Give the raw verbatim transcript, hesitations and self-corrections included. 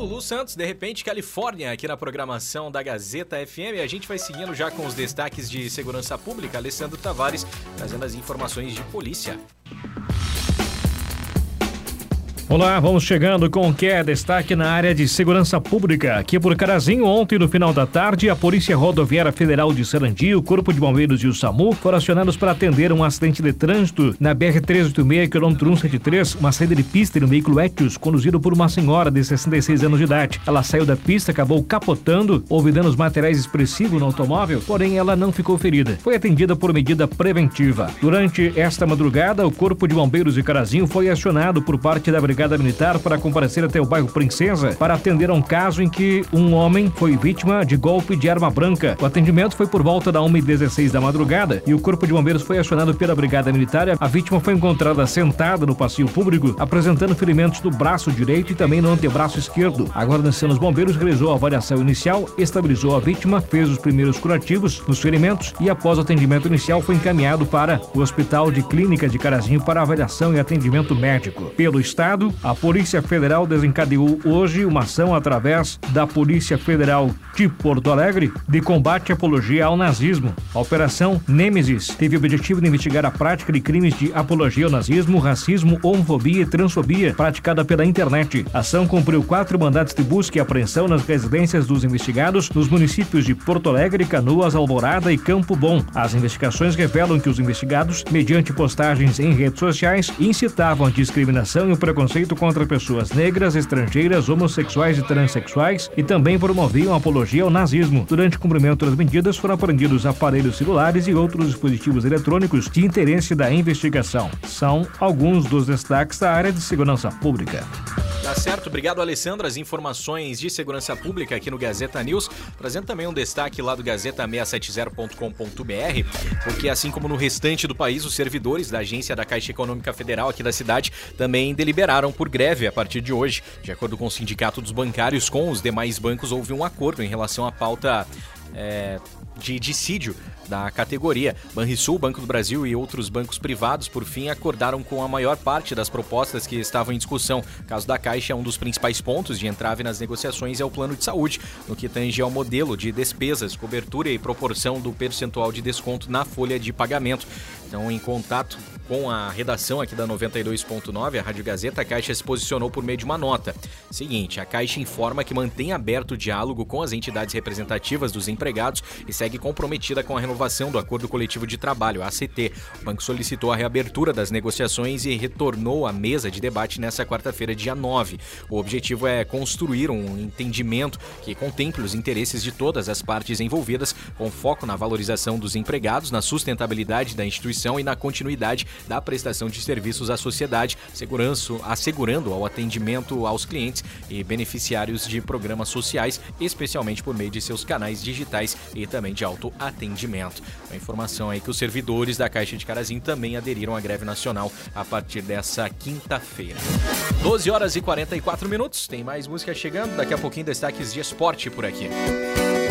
Lulu Santos, de repente, Califórnia, aqui na programação da Gazeta F M. A gente vai seguindo já com os destaques de segurança pública. Alessandro Tavares trazendo as informações de polícia. Olá, vamos chegando com o que é destaque na área de segurança pública. Aqui por Carazinho, ontem no final da tarde, a Polícia Rodoviária Federal de Sarandi, o Corpo de Bombeiros e o SAMU foram acionados para atender um acidente de trânsito na B R trezentos e oitenta e seis, quilômetro cento e setenta e três, uma saída de pista no veículo Etios, conduzido por uma senhora de sessenta e seis anos de idade. Ela saiu da pista, acabou capotando, houve danos materiais expressivos no automóvel, porém ela não ficou ferida. Foi atendida por medida preventiva. Durante esta madrugada, o Corpo de Bombeiros de Carazinho foi acionado por parte da Brigada Militar para comparecer até o bairro Princesa para atender a um caso em que um homem foi vítima de golpe de arma branca. O atendimento foi por volta da uma e dezesseis da madrugada e o Corpo de Bombeiros foi acionado pela Brigada Militar. A vítima foi encontrada sentada no passeio público, apresentando ferimentos no braço direito e também no antebraço esquerdo. A guarnição dos bombeiros realizou a avaliação inicial, estabilizou a vítima, fez os primeiros curativos nos ferimentos e após o atendimento inicial foi encaminhado para o Hospital de Clínica de Carazinho para avaliação e atendimento médico. Pelo Estado, a Polícia Federal desencadeou hoje uma ação através da Polícia Federal de Porto Alegre de combate à apologia ao nazismo. A Operação Nêmesis teve o objetivo de investigar a prática de crimes de apologia ao nazismo, racismo, homofobia e transfobia praticada pela internet. A ação cumpriu quatro mandatos de busca e apreensão nas residências dos investigados nos municípios de Porto Alegre, Canoas, Alvorada e Campo Bom. As investigações revelam que os investigados, mediante postagens em redes sociais, incitavam a discriminação e o preconceito contra pessoas negras, estrangeiras, homossexuais e transexuais e também promoviam apologia ao nazismo. Durante o cumprimento das medidas foram apreendidos aparelhos celulares e outros dispositivos eletrônicos de interesse da investigação. São alguns dos destaques da área de segurança pública. Tá certo, obrigado Alessandro, as informações de segurança pública aqui no Gazeta News, trazendo também um destaque lá do gazeta seiscentos e setenta ponto com ponto b r, porque assim como no restante do país, os servidores da agência da Caixa Econômica Federal aqui da cidade também deliberaram por greve a partir de hoje. De acordo com o Sindicato dos Bancários, com os demais bancos houve um acordo em relação à pauta é, de dissídio da categoria. Banrisul, Banco do Brasil e outros bancos privados, por fim, acordaram com a maior parte das propostas que estavam em discussão. O caso da Caixa é um dos principais pontos de entrave nas negociações é o plano de saúde, no que tange ao modelo de despesas, cobertura e proporção do percentual de desconto na folha de pagamento. Então, em contato com a redação aqui da noventa e dois ponto nove, a Rádio Gazeta, a Caixa se posicionou por meio de uma nota. Seguinte, a Caixa informa que mantém aberto o diálogo com as entidades representativas dos empregados e segue comprometida com a renovação do Acordo Coletivo de Trabalho, A C T. O banco solicitou a reabertura das negociações e retornou à mesa de debate nesta quarta-feira, dia nove. O objetivo é construir um entendimento que contemple os interesses de todas as partes envolvidas, com foco na valorização dos empregados, na sustentabilidade da instituição e na continuidade da prestação de serviços à sociedade, assegurando ao atendimento aos clientes e beneficiários de programas sociais, especialmente por meio de seus canais digitais e também de autoatendimento. A informação aí que os servidores da Caixa de Carazinho também aderiram à greve nacional a partir dessa quinta-feira. doze horas e quarenta e quatro minutos, tem mais música chegando, daqui a pouquinho destaques de esporte por aqui.